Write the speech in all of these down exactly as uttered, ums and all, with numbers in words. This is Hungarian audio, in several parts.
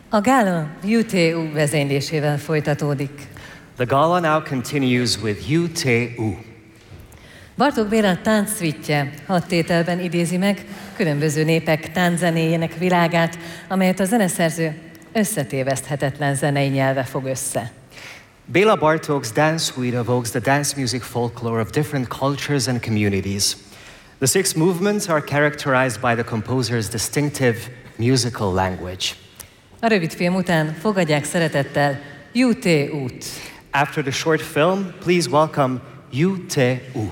A gála U T U vezénylésével folytatódik. The gala now continues with U T U. Bartók Béla táncszvitje hat tételben idézi meg különböző népek tánczenéjének világát, amelyet a zeneszerző összetéveszthetetlen zenei nyelve fog össze. Béla Bartók's dance suite evokes the dance music folklore of different cultures and communities. The six movements are characterized by the composer's distinctive musical language. A rövid film után fogadják szeretettel U T U-t. After the short film, please welcome U T U.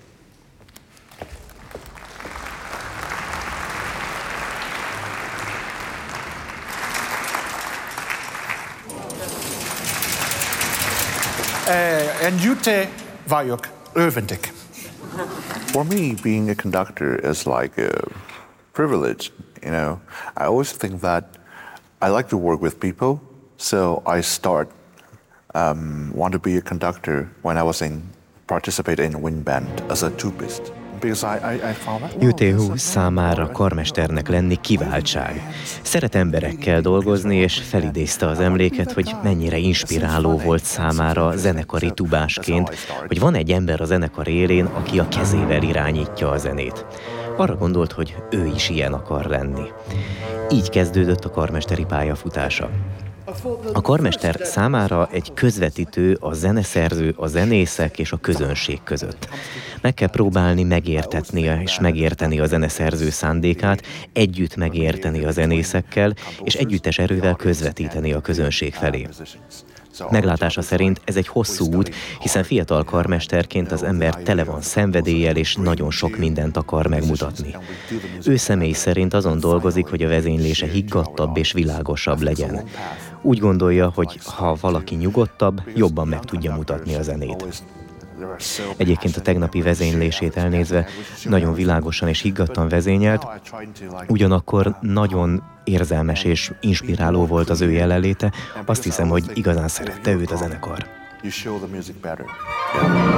Uh, and Jute vagyok, örvendek. For me, being a conductor is like a privilege, you know. I always think that I like to work with people, so I start um, want to be a conductor when I was in participate in a wind band as a tubist. U T U számára karmesternek lenni kiváltság. Szeret emberekkel dolgozni, és felidézte az emléket, hogy mennyire inspiráló volt számára zenekari tubásként, hogy van egy ember a zenekar élén, aki a kezével irányítja a zenét. Arra gondolt, hogy ő is ilyen akar lenni. Így kezdődött a karmesteri pályafutása. A karmester számára egy közvetítő a zeneszerző, a zenészek és a közönség között. Meg kell próbálni megértetni és megérteni a zeneszerző szándékát, együtt megérteni a zenészekkel, és együttes erővel közvetíteni a közönség felé. Meglátása szerint ez egy hosszú út, hiszen fiatal karmesterként az ember tele van szenvedéllyel, és nagyon sok mindent akar megmutatni. Ő személy szerint azon dolgozik, hogy a vezénylése higgadtabb és világosabb legyen. Úgy gondolja, hogy ha valaki nyugodtabb, jobban meg tudja mutatni a zenét. Egyébként a tegnapi vezénylését elnézve nagyon világosan és higgadtan vezényelt, ugyanakkor nagyon érzelmes és inspiráló volt az ő jelenléte. Azt hiszem, hogy igazán szerette őt a zenekar.